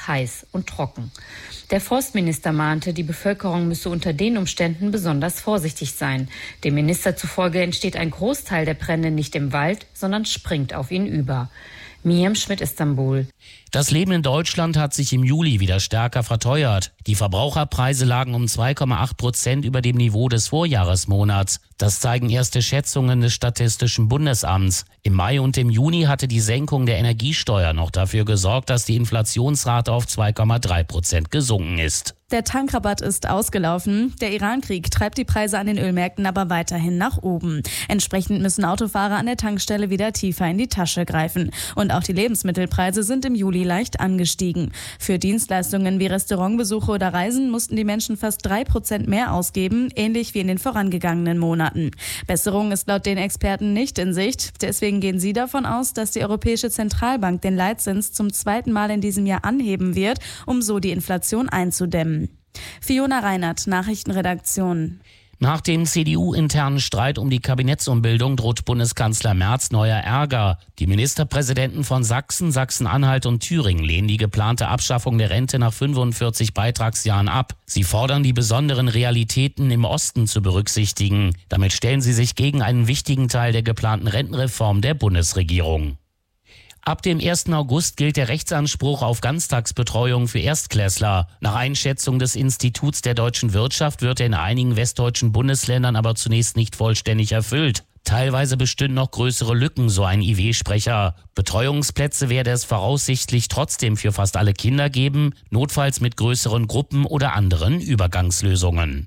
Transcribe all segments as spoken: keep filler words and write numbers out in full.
nass, heiß und trocken. Der Forstminister mahnte, die Bevölkerung müsse unter den Umständen besonders vorsichtig sein. Dem Minister zufolge entsteht ein Großteil der Brände nicht im Wald, sondern springt auf ihn über. Miriam Schmidt, Istanbul. Das Leben in Deutschland hat sich im Juli wieder stärker verteuert. Die Verbraucherpreise lagen um zwei Komma acht Prozent über dem Niveau des Vorjahresmonats. Das zeigen erste Schätzungen des Statistischen Bundesamts. Im Mai und im Juni hatte die Senkung der Energiesteuer noch dafür gesorgt, dass die Inflationsrate auf zwei Komma drei Prozent gesunken ist. Der Tankrabatt ist ausgelaufen. Der Iran-Krieg treibt die Preise an den Ölmärkten aber weiterhin nach oben. Entsprechend müssen Autofahrer an der Tankstelle wieder tiefer in die Tasche greifen. Und auch die Lebensmittelpreise sind im Juli leicht angestiegen. Für Dienstleistungen wie Restaurantbesuche oder Reisen mussten die Menschen fast drei Prozent mehr ausgeben, ähnlich wie in den vorangegangenen Monaten. Besserung ist laut den Experten nicht in Sicht. Deswegen gehen sie davon aus, dass die Europäische Zentralbank den Leitzins zum zweiten Mal in diesem Jahr anheben wird, um so die Inflation einzudämmen. Fiona Reinert, Nachrichtenredaktion. Nach dem C D U-internen Streit um die Kabinettsumbildung droht Bundeskanzler Merz neuer Ärger. Die Ministerpräsidenten von Sachsen, Sachsen-Anhalt und Thüringen lehnen die geplante Abschaffung der Rente nach fünfundvierzig Beitragsjahren ab. Sie fordern, die besonderen Realitäten im Osten zu berücksichtigen. Damit stellen sie sich gegen einen wichtigen Teil der geplanten Rentenreform der Bundesregierung. Ab dem ersten August gilt der Rechtsanspruch auf Ganztagsbetreuung für Erstklässler. Nach Einschätzung des Instituts der deutschen Wirtschaft wird er in einigen westdeutschen Bundesländern aber zunächst nicht vollständig erfüllt. Teilweise bestünden noch größere Lücken, so ein I W-Sprecher. Betreuungsplätze werde es voraussichtlich trotzdem für fast alle Kinder geben, notfalls mit größeren Gruppen oder anderen Übergangslösungen.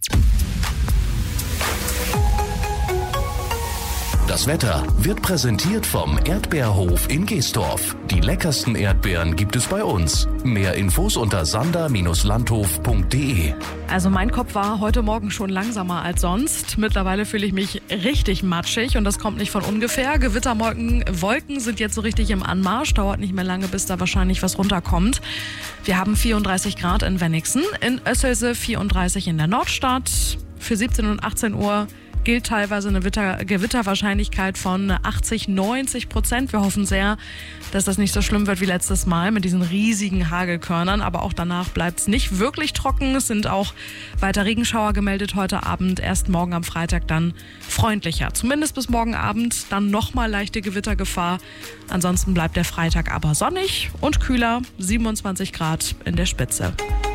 Das Wetter wird präsentiert vom Erdbeerhof in Geestorf. Die leckersten Erdbeeren gibt es bei uns. Mehr Infos unter sander Bindestrich landhof punkt de. Also mein Kopf war heute Morgen schon langsamer als sonst. Mittlerweile fühle ich mich richtig matschig und das kommt nicht von ungefähr. Gewitterwolken Wolken sind jetzt so richtig im Anmarsch. Dauert nicht mehr lange, bis da wahrscheinlich was runterkommt. Wir haben vierunddreißig Grad in Wenigsen, in Össelse vierunddreißig in der Nordstadt. Für siebzehn und achtzehn Uhr gilt teilweise eine Witter- Gewitterwahrscheinlichkeit von achtzig, neunzig Prozent. Wir hoffen sehr, dass das nicht so schlimm wird wie letztes Mal mit diesen riesigen Hagelkörnern. Aber auch danach bleibt es nicht wirklich trocken. Es sind auch weiter Regenschauer gemeldet heute Abend. Erst morgen am Freitag dann freundlicher. Zumindest bis morgen Abend dann nochmal leichte Gewittergefahr. Ansonsten bleibt der Freitag aber sonnig und kühler. siebenundzwanzig Grad in der Spitze.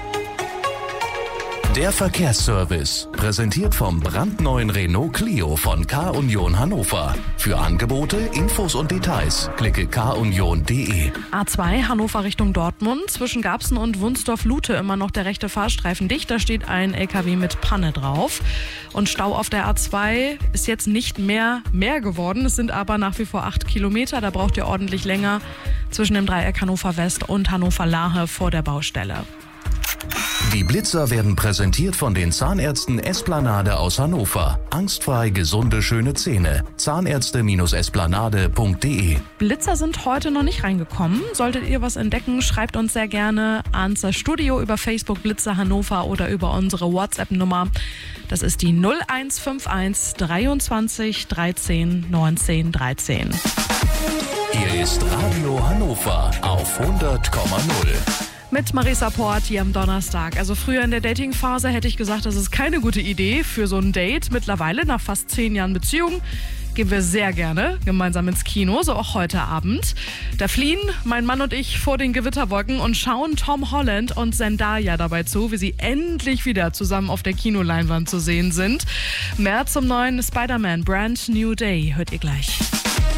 Der Verkehrsservice, präsentiert vom brandneuen Renault Clio von K-Union Hannover. Für Angebote, Infos und Details klicke k union punkt de. A zwei Hannover Richtung Dortmund, zwischen Garbsen und Wunsdorf-Lute immer noch der rechte Fahrstreifen dicht. Da steht ein L K W mit Panne drauf. Und Stau auf der A zwei ist jetzt nicht mehr mehr geworden. Es sind aber nach wie vor acht Kilometer. Da braucht ihr ordentlich länger zwischen dem Dreieck Hannover West und Hannover Lahe vor der Baustelle. Die Blitzer werden präsentiert von den Zahnärzten Esplanade aus Hannover. Angstfrei gesunde, schöne Zähne. zahnärzte esplanade punkt de. Blitzer sind heute noch nicht reingekommen. Solltet ihr was entdecken, schreibt uns sehr gerne ans Studio über Facebook Blitzer Hannover oder über unsere WhatsApp-Nummer. Das ist die null eins fünf eins dreiundzwanzig dreizehn neunzehn dreizehn. Hier ist Radio Hannover auf hundert Komma null. Mit Marisa Porti am Donnerstag. Also früher in der Dating-Phase hätte ich gesagt, das ist keine gute Idee für so ein Date. Mittlerweile, nach fast zehn Jahren Beziehung, gehen wir sehr gerne gemeinsam ins Kino, so auch heute Abend. Da fliehen mein Mann und ich vor den Gewitterwolken und schauen Tom Holland und Zendaya dabei zu, wie sie endlich wieder zusammen auf der Kinoleinwand zu sehen sind. Mehr zum neuen Spider-Man Brand New Day hört ihr gleich.